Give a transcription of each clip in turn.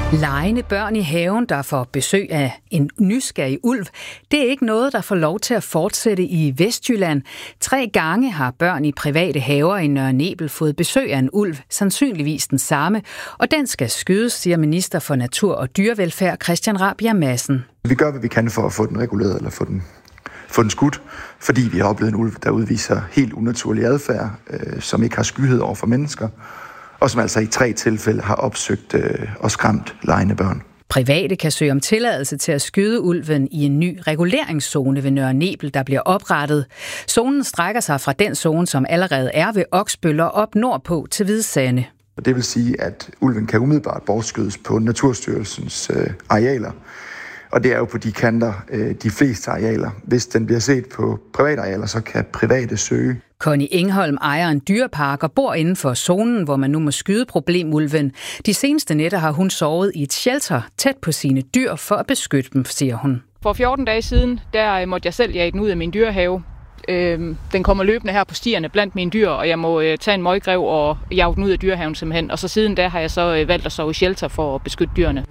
Legende børn i haven, der får besøg af en nysgerrig ulv, det er ikke noget, der får lov til at fortsætte i Vestjylland. 3 gange har børn i private haver i Nørre Nebel fået besøg af en ulv, sandsynligvis den samme, og den skal skydes, siger minister for natur og dyrevelfærd Christian Rabjerg Madsen. Vi gør, hvad vi kan for at få den reguleret eller få den skudt, fordi vi har oplevet en ulv, der udviser helt unaturlig adfærd, som ikke har skyhed over for mennesker, og som altså i 3 tilfælde har opsøgt og skræmt legende børn. Private kan søge om tilladelse til at skyde ulven i en ny reguleringszone ved Nørre Nebel, der bliver oprettet. Zonen strækker sig fra den zone, som allerede er ved Oksbøl og op nordpå til Hvidsande. Det vil sige, at ulven kan umiddelbart bortskydes på Naturstyrelsens arealer. Og det er jo på de kanter, de fleste arealer. Hvis den bliver set på private arealer, så kan private søge. Connie Engholm ejer en dyrepark og bor inden for zonen, hvor man nu må skyde problemulven. De seneste nætter har hun sovet i et shelter tæt på sine dyr for at beskytte dem, siger hun. For 14 dage siden, der måtte jeg selv jage den ud af min dyrehave. Den kommer løbende her på stierne blandt mine dyr, og jeg må tage en møggrev og jage den ud af dyrehaven simpelthen. Og så siden da har jeg så valgt at sove i shelter for at beskytte dyrene.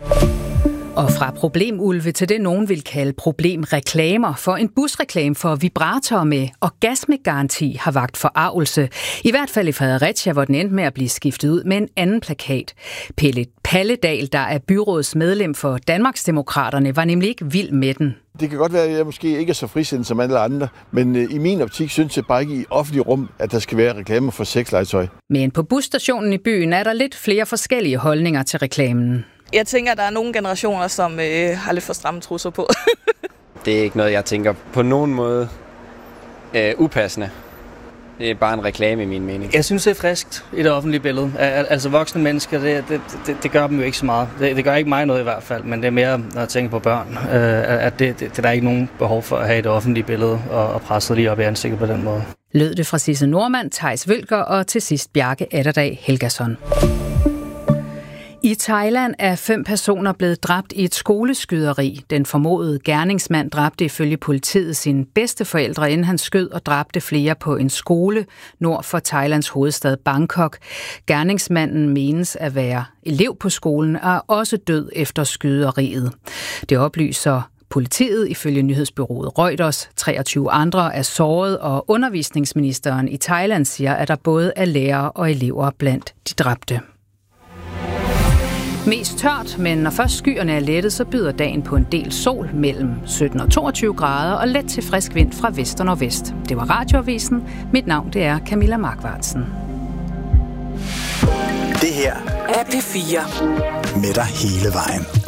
Og fra problemulve til det, nogen vil kalde problemreklamer, for en busreklame for vibrator med orgasmegaranti har vakt forargelse. I hvert fald i Fredericia, hvor den endte med at blive skiftet ud med en anden plakat. Pelle Palledal, der er byrådsmedlem for Danmarksdemokraterne, var nemlig ikke vild med den. Det kan godt være, at jeg måske ikke er så frisindet som alle andre, men i min optik synes jeg bare ikke i offentlig rum, at der skal være reklamer for sexlegetøj. Men på busstationen i byen er der lidt flere forskellige holdninger til reklamen. Jeg tænker, at der er nogle generationer, som har lidt for stramme trusser på. Det er ikke noget, jeg tænker på nogen måde upassende. Det er bare en reklame i min mening. Jeg synes, det er friskt i det offentlige billede. Altså voksne mennesker, det gør dem jo ikke så meget. Det gør ikke mig noget i hvert fald, men det er mere, når jeg tænker på børn, at det der er ikke nogen behov for at have i det offentlige billede og presse lige op i ansigtet på den måde. Lød det fra Sisse Nordmand, Theis Vølker og til sidst Bjarke Atterdag Helgason. I Thailand er 5 personer blevet dræbt i et skoleskyderi. Den formodede gerningsmand dræbte ifølge politiet sine bedsteforældre, inden han skød og dræbte flere på en skole nord for Thailands hovedstad Bangkok. Gerningsmanden menes at være elev på skolen og er også død efter skyderiet. Det oplyser politiet ifølge nyhedsbureauet Reuters. 23 andre er såret, og undervisningsministeren i Thailand siger, at der både er lærere og elever blandt de dræbte. Mest tørt, men når først skyerne er lettet, så byder dagen på en del sol mellem 17 og 22 grader og let til frisk vind fra vest og nordvest. Det var Radioavisen. Mit navn det er Camilla Markvartsen. Det her er P4 med dig hele vejen.